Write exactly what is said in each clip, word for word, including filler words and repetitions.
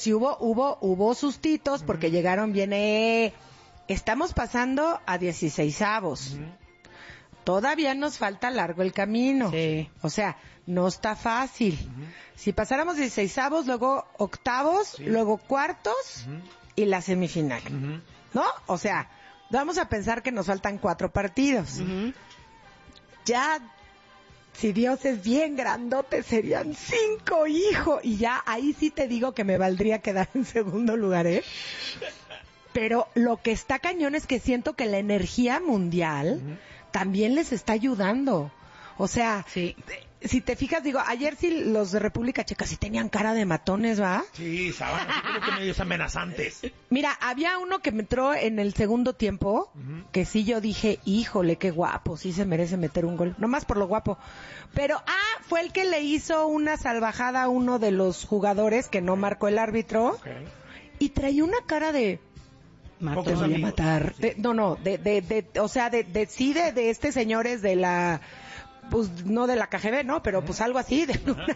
sí hubo, hubo, hubo sustitos porque uh-huh. llegaron bien, eh, estamos pasando a dieciseisavos. Uh-huh. Todavía nos falta largo el camino. Sí. O sea, no está fácil. Uh-huh. Si pasáramos dieciseisavos, luego octavos, sí. luego cuartos uh-huh. y la semifinal. Uh-huh. ¿No? O sea, vamos a pensar que nos faltan cuatro partidos. Uh-huh. Ya, si Dios es bien grandote, serían cinco, hijo. Y ya ahí sí te digo que me valdría quedar en segundo lugar, ¿eh? Pero lo que está cañón es que siento que la energía mundial uh-huh. también les está ayudando. O sea, sí. si te fijas, digo, ayer sí los de República Checa sí tenían cara de matones, ¿va? Sí, estaban así como que medios amenazantes. Mira, había uno que me entró en el segundo tiempo, uh-huh. que sí yo dije, híjole, qué guapo, sí se merece meter un gol, nomás por lo guapo. Pero, ah, fue el que le hizo una salvajada a uno de los jugadores que no marcó el árbitro, okay. y traía una cara de... Te voy a matar. Sí. De, no, no, de, de, de, o sea, de, de sí, de, de este señor es de la, pues no de la K G B, ¿no? Pero pues algo así, de, una,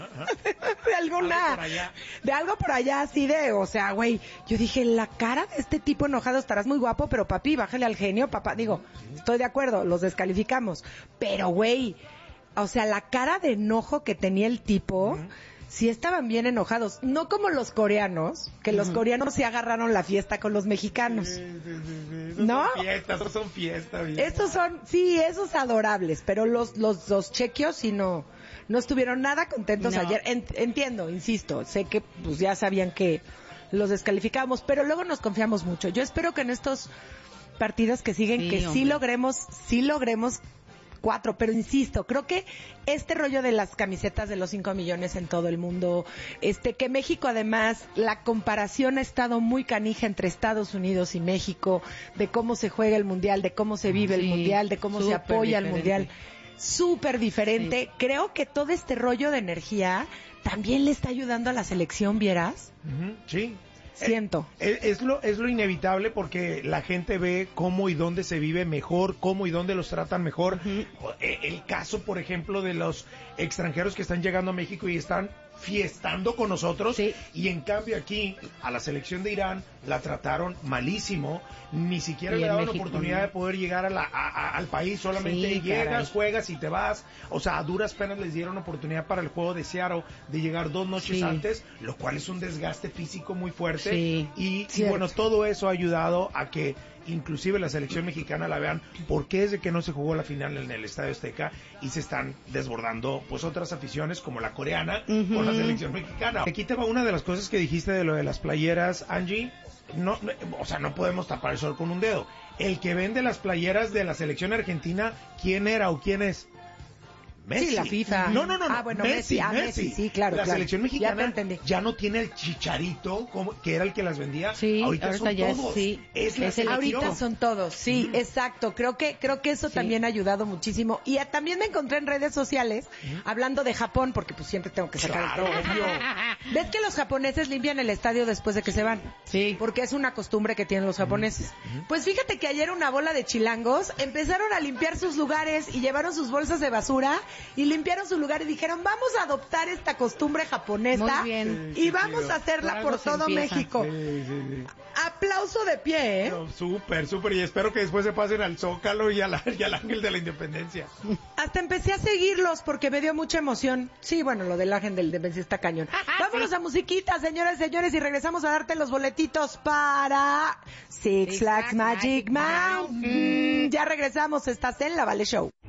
de alguna, algo de algo por allá así de, o sea, güey, yo dije, la cara de este tipo enojado, estarás muy guapo, pero papi, bájale al genio, papá, digo, estoy de acuerdo, los descalificamos, pero güey, o sea, la cara de enojo que tenía el tipo, uh-huh. sí estaban bien enojados, no como los coreanos, que los coreanos sí agarraron la fiesta con los mexicanos. Sí, sí, sí, sí. Esos ¿no? Son fiestas, esos son fiestas. Bien. Esos son, sí, esos adorables, pero los los los chequios sí no no estuvieron nada contentos no. ayer. Ent, entiendo, insisto, sé que pues ya sabían que los descalificábamos, pero luego nos confiamos mucho. Yo espero que en estos partidos que siguen, sí, que hombre. sí logremos, sí logremos cuatro, pero insisto, creo que este rollo de las camisetas de los cinco millones en todo el mundo, este, que México además, la comparación ha estado muy canija entre Estados Unidos y México, de cómo se juega el mundial, de cómo se vive sí, el mundial, de cómo se apoya diferente. el mundial, súper diferente. Sí. Creo que todo este rollo de energía también le está ayudando a la selección, ¿vieras? Uh-huh. Sí. Siento. Es, es, lo, es lo inevitable porque la gente ve cómo y dónde se vive mejor, cómo y dónde los tratan mejor. Uh-huh. El caso, por ejemplo, de los extranjeros que están llegando a México y están fiestando con nosotros, sí. y en cambio aquí a la selección de Irán la trataron malísimo, ni siquiera le daban la oportunidad de poder llegar a la, a, a, al país, solamente sí, llegas, caray. juegas y te vas, o sea, a duras penas les dieron oportunidad para el juego de Seattle de llegar dos noches sí. antes, lo cual es un desgaste físico muy fuerte, sí. y, y bueno, todo eso ha ayudado a que inclusive la selección mexicana la vean, porque es de que no se jugó la final en el Estadio Azteca y se están desbordando pues otras aficiones como la coreana uh-huh. con la selección mexicana. Aquí te va una de las cosas que dijiste de lo de las playeras, Angie. No, no, o sea, no podemos tapar el sol con un dedo. El que vende las playeras de la selección argentina, ¿quién era o quién es? Messi. Sí, la FIFA. No, no, no, ah, bueno, Messi, Messi, ah, Messi. Messi, sí, claro, La claro. selección mexicana ya, ya no tiene el Chicharito, como, que era el que las vendía. Sí, ahorita, ahorita son ya todos. Sí, es la es el ahorita son todos, sí, mm. exacto. Creo que creo que eso sí. también ha ayudado muchísimo. Y a, también me encontré en redes sociales mm. hablando de Japón, porque pues siempre tengo que sacar claro, el todo. ¿Ves que los japoneses limpian el estadio después de que se van? Sí. Porque es una costumbre que tienen los japoneses. Mm. Pues fíjate que ayer una bola de chilangos empezaron a limpiar sus lugares y llevaron sus bolsas de basura y limpiaron su lugar y dijeron, vamos a adoptar esta costumbre japonesa. Muy bien. Y vamos a hacerla por todo empieza. México. Sí, sí, sí. Aplauso de pie, ¿eh? No, súper, súper. Y espero que después se pasen al Zócalo y, a la, y al Ángel de la Independencia. Hasta empecé a seguirlos porque me dio mucha emoción. Sí, bueno, lo del Ángel de la Independencia está cañón. Vámonos a musiquita, señoras y señores, y regresamos a darte los boletitos para Six, Six Flags Magic Mountain. Mm, ya regresamos, estás en La Vale Show.